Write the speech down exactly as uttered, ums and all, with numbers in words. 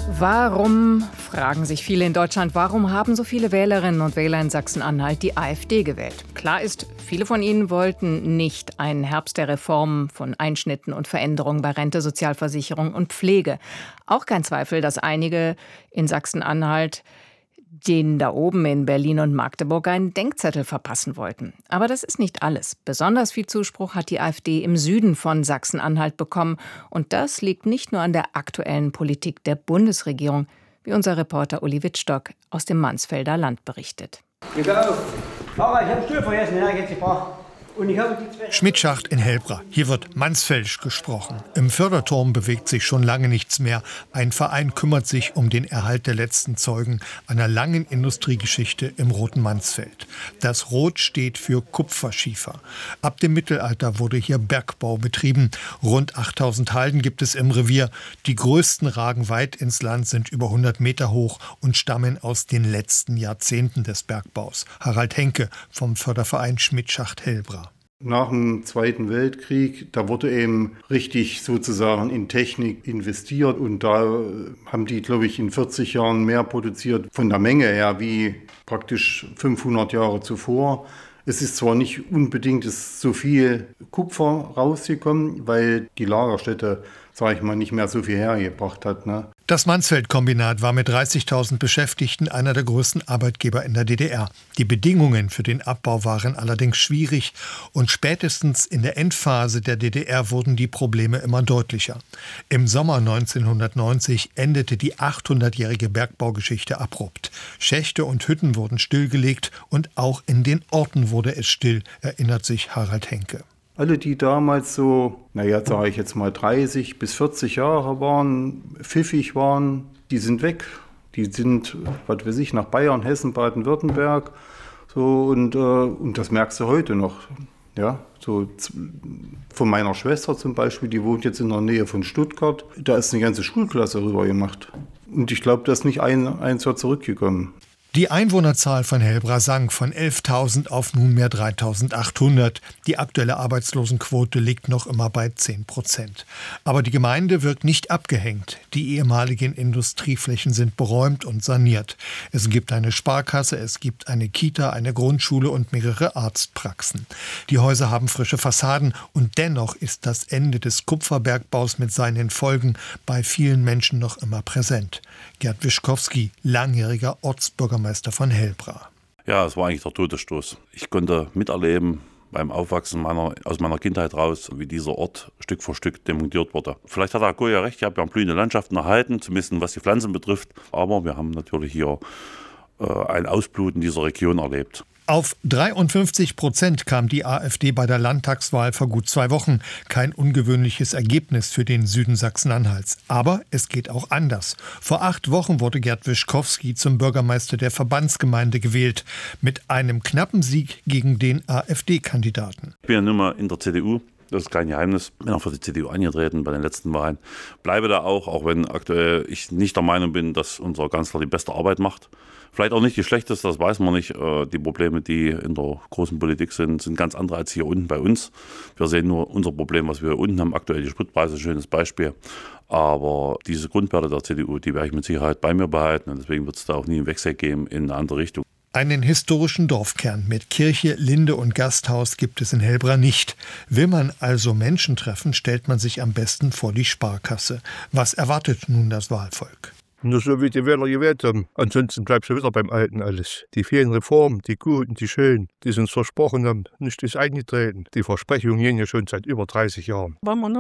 Warum, fragen sich viele in Deutschland, warum haben so viele Wählerinnen und Wähler in Sachsen-Anhalt die AfD gewählt? Klar ist, viele von ihnen wollten nicht einen Herbst der Reformen von Einschnitten und Veränderungen bei Rente, Sozialversicherung und Pflege. Auch kein Zweifel, dass einige in Sachsen-Anhalt denen da oben in Berlin und Magdeburg einen Denkzettel verpassen wollten. Aber das ist nicht alles. Besonders viel Zuspruch hat die AfD im Süden von Sachsen-Anhalt bekommen. Und das liegt nicht nur an der aktuellen Politik der Bundesregierung, wie unser Reporter Uli Wittstock aus dem Mansfelder Land berichtet. Schmidtschacht in Helbra. Hier wird Mansfeldisch gesprochen. Im Förderturm bewegt sich schon lange nichts mehr. Ein Verein kümmert sich um den Erhalt der letzten Zeugen einer langen Industriegeschichte im Roten Mansfeld. Das Rot steht für Kupferschiefer. Ab dem Mittelalter wurde hier Bergbau betrieben. Rund achttausend Halden gibt es im Revier. Die größten ragen weit ins Land, sind über hundert Meter hoch und stammen aus den letzten Jahrzehnten des Bergbaus. Harald Henke vom Förderverein Schmidtschacht Helbra. Nach dem Zweiten Weltkrieg, da wurde eben richtig sozusagen in Technik investiert und da haben die, glaube ich, in vierzig Jahren mehr produziert von der Menge her wie praktisch fünfhundert Jahre zuvor. Es ist zwar nicht unbedingt so viel Kupfer rausgekommen, weil die Lagerstätte, sage ich mal, nicht mehr so viel hergebracht hat, ne? Das Mansfeld-Kombinat war mit dreißigtausend Beschäftigten einer der größten Arbeitgeber in der D D R. Die Bedingungen für den Abbau waren allerdings schwierig und spätestens in der Endphase der D D R wurden die Probleme immer deutlicher. Im Sommer neunzehnhundertneunzig endete die achthundertjährige Bergbaugeschichte abrupt. Schächte und Hütten wurden stillgelegt und auch in den Orten wurde es still, erinnert sich Harald Henke. Alle, die damals so, naja, sage ich jetzt mal dreißig bis vierzig Jahre waren, pfiffig waren, die sind weg. Die sind, was weiß ich, nach Bayern, Hessen, Baden-Württemberg. So, und, äh, und das merkst du heute noch. Ja, so von meiner Schwester zum Beispiel, die wohnt jetzt in der Nähe von Stuttgart. Da ist eine ganze Schulklasse rüber gemacht. Und ich glaube, da ist nicht ein, eins Jahr zurückgekommen. Die Einwohnerzahl von Helbra sank von elftausend auf nunmehr dreitausendachthundert. Die aktuelle Arbeitslosenquote liegt noch immer bei zehn Prozent. Aber die Gemeinde wirkt nicht abgehängt. Die ehemaligen Industrieflächen sind beräumt und saniert. Es gibt eine Sparkasse, es gibt eine Kita, eine Grundschule und mehrere Arztpraxen. Die Häuser haben frische Fassaden und dennoch ist das Ende des Kupferbergbaus mit seinen Folgen bei vielen Menschen noch immer präsent. Gerd Wischkowski, langjähriger Ortsbürgermeister von Helbra. Ja, es war eigentlich der Todesstoß. Ich konnte miterleben beim Aufwachsen meiner, aus meiner Kindheit raus, wie dieser Ort Stück für Stück demontiert wurde. Vielleicht hat Herr Kohl ja recht, ich habe ja blühende Landschaften erhalten, zumindest was die Pflanzen betrifft. Aber wir haben natürlich hier äh, ein Ausbluten dieser Region erlebt. Auf dreiundfünfzig Prozent kam die AfD bei der Landtagswahl vor gut zwei Wochen. Kein ungewöhnliches Ergebnis für den Süden Sachsen-Anhalts. Aber es geht auch anders. Vor acht Wochen wurde Gerd Wischkowski zum Bürgermeister der Verbandsgemeinde gewählt. Mit einem knappen Sieg gegen den AfD-Kandidaten. Ich bin ja nun mal in der C D U. Das ist kein Geheimnis. Bin auch für die C D U angetreten bei den letzten Wahlen. Bleibe da auch, auch wenn aktuell ich nicht der Meinung bin, dass unser Kanzler die beste Arbeit macht. Vielleicht auch nicht die schlechteste, das weiß man nicht. Die Probleme, die in der großen Politik sind, sind ganz andere als hier unten bei uns. Wir sehen nur unser Problem, was wir hier unten haben. Aktuell die Spritpreise, schönes Beispiel. Aber diese Grundwerte der C D U, die werde ich mit Sicherheit bei mir behalten. Und deswegen wird es da auch nie einen Wechsel geben in eine andere Richtung. Einen historischen Dorfkern mit Kirche, Linde und Gasthaus gibt es in Helbra nicht. Will man also Menschen treffen, stellt man sich am besten vor die Sparkasse. Was erwartet nun das Wahlvolk? Nur so wie die Wähler gewählt haben. Ansonsten bleibt schon wieder beim Alten alles. Die vielen Reformen, die guten, die schönen, die sie uns versprochen haben, nicht ist eingetreten. Die Versprechungen gehen ja schon seit über dreißig Jahren.